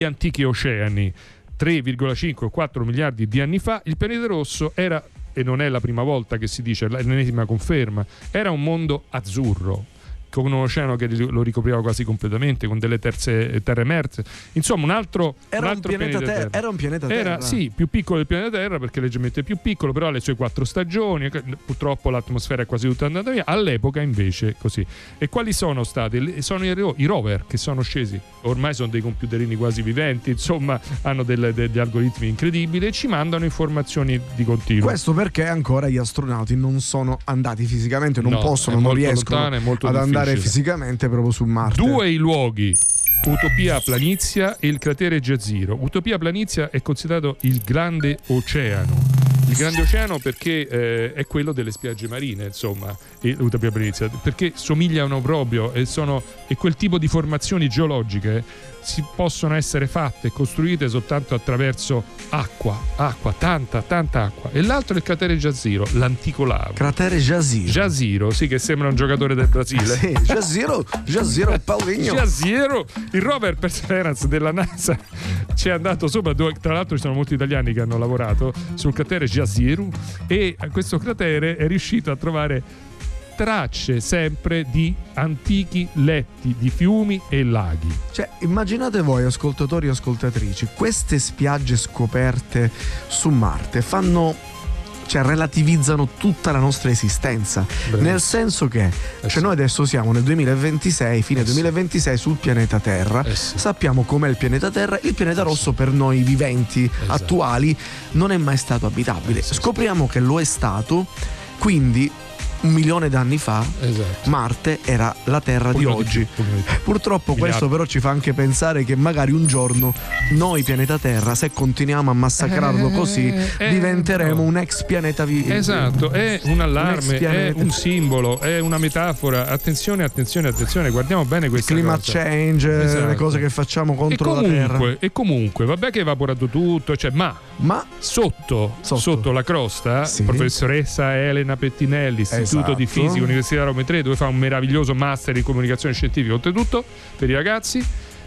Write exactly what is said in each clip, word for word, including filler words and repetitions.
antichi oceani tre virgola cinque quattro miliardi di anni fa, il pianeta rosso era, e non è la prima volta che si dice, è l'ennesima conferma, era un mondo azzurro, con un oceano che lo ricopriva quasi completamente, con delle terze terre emerse. Insomma, un altro, era, un altro un pianeta pianeta ter- terra. era un pianeta Terra. Era sì, più piccolo del pianeta Terra, perché leggermente più piccolo, però ha le sue quattro stagioni. Purtroppo l'atmosfera è quasi tutta andata via. All'epoca invece così. E quali sono stati? Sono i, ro- i rover che sono scesi. Ormai sono dei computerini quasi viventi, insomma, hanno delle, degli algoritmi incredibili e ci mandano informazioni di continuo. Questo perché ancora gli astronauti non sono andati fisicamente, non No, possono, non riescono lontano, molto ad difficile. andare fisicamente proprio su Marte. Due i luoghi: Utopia Planizia e il cratere Jezero. Utopia Planizia è considerato il grande oceano. Il grande oceano perché eh, è quello delle spiagge marine, insomma, e Utopia Planizia, perché somigliano proprio e sono e quel tipo di formazioni geologiche si possono essere fatte e costruite soltanto attraverso acqua, acqua, tanta, tanta acqua. E l'altro è il cratere Jezero, l'antico lago. Cratere Jezero. Jezero, sì, che sembra un giocatore del Brasile. Sì, Jezero, Jezero Paulinho. Jezero, il rover Perseverance della NASA ci è andato sopra, dove tra l'altro ci sono molti italiani che hanno lavorato sul cratere Jezero, e questo cratere è riuscito a trovare tracce sempre di antichi letti di fiumi e laghi. Cioè, immaginate voi, ascoltatori e ascoltatrici, queste spiagge scoperte su Marte fanno, cioè relativizzano tutta la nostra esistenza. Beh. Nel senso che eh cioè sì. Noi adesso siamo nel duemilaventisei, fine eh duemilaventisei, sul pianeta Terra. Eh sì. Sappiamo com'è il pianeta Terra. Il pianeta rosso per noi viventi esatto. attuali non è mai stato abitabile. Eh sì, Scopriamo sì. che lo è stato, quindi un milione d'anni fa esatto. Marte era la Terra di oggi. Di più, Purtroppo Miliardi. questo però ci fa anche pensare che magari un giorno noi pianeta Terra, se continuiamo a massacrarlo eh, così, eh, diventeremo no. un ex pianeta vivo. Esatto, è un allarme, un è un simbolo, è una metafora. Attenzione, attenzione, attenzione, guardiamo bene questa climate cosa. change, esatto. le cose che facciamo contro e comunque, la Terra. E comunque, vabbè che è evaporato tutto, cioè, ma, ma sotto, sotto. sotto la crosta, sì. professoressa Elena Pettinelli, Istituto esatto. di Fisica, Università Roma tre, dove fa un meraviglioso master in comunicazione scientifica, oltretutto per i ragazzi,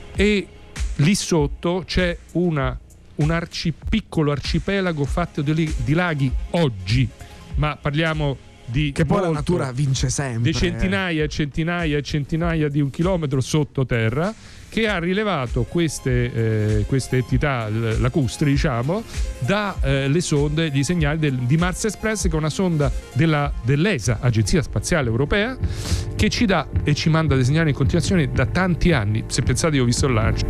e lì sotto c'è una, un arci, piccolo arcipelago fatto di, di laghi oggi, ma parliamo di che poi molto, la natura vince sempre, di centinaia e centinaia e centinaia di un chilometro sottoterra, che ha rilevato queste, eh, queste entità lacustri, diciamo, da eh, le sonde di segnali del, di Mars Express, che è una sonda della, dell'E S A, Agenzia Spaziale Europea, che ci dà e ci manda dei segnali in continuazione da tanti anni. Se pensate, io ho visto il lancio.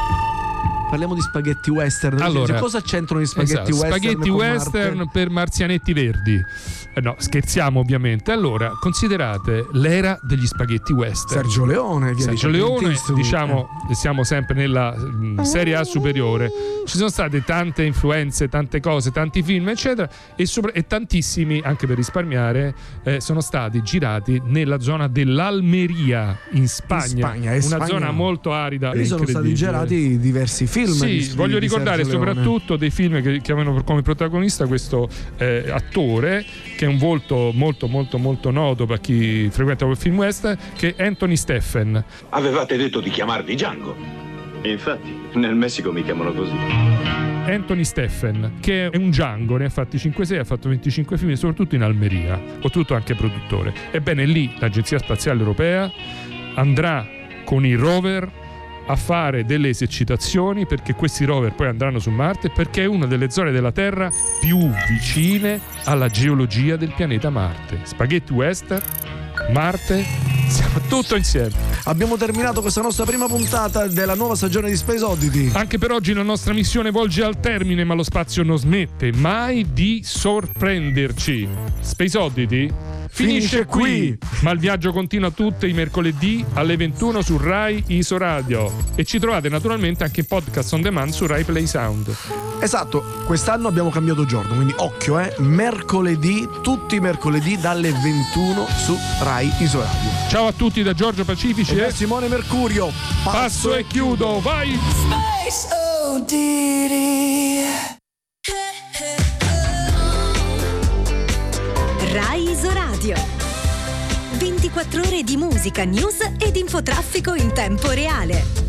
Parliamo di spaghetti western. Allora, cioè, cosa c'entrano gli spaghetti esatto, western? Spaghetti western Marte? Per marzianetti verdi. Eh no, scherziamo ovviamente. Allora, considerate l'era degli spaghetti western. Sergio Leone, via Sergio Leone, diciamo, siamo sempre nella mh, serie A superiore. Ci sono state tante influenze, tante cose, tanti film, eccetera, e, sopra, e tantissimi, anche per risparmiare, eh, sono stati girati nella zona dell'Almeria, in Spagna, in Spagna una Spagna. zona molto arida. E sono stati girati diversi film. Sì, di, voglio di ricordare Sergio soprattutto Leone. dei film che, che avevano come protagonista questo eh, attore, che è un volto molto molto molto noto per chi frequenta quel film western, che è Anthony Steffen. Avevate detto di chiamarvi Django. Infatti, nel Messico mi chiamano così. Anthony Steffen, che è un Django, ne ha fatti cinque sei, ha fatto venticinque film, soprattutto in Almeria, oltretutto anche produttore. Ebbene, lì l'Agenzia Spaziale Europea andrà con i rover a fare delle esercitazioni, perché questi rover poi andranno su Marte, perché è una delle zone della Terra più vicine alla geologia del pianeta Marte. Spaghetti western, Marte, siamo tutto insieme. Abbiamo terminato questa nostra prima puntata della nuova stagione di Space Oddity. Anche per oggi la nostra missione volge al termine, ma lo spazio non smette mai di sorprenderci. Space Oddity finisce qui, ma il viaggio continua tutti i mercoledì alle ventuno su Rai Isoradio, e ci trovate naturalmente anche in podcast on demand su Rai Play Sound. Esatto, quest'anno abbiamo cambiato giorno, quindi occhio, eh, mercoledì, tutti i mercoledì dalle ventuno su Rai Isoradio. Ciao a tutti da Giorgio Pacifici e e da Simone Mercurio. Passo, Passo e chiudo, vai! Space Oddity. Rai Isoradio. ventiquattro ore di musica, news ed infotraffico in tempo reale.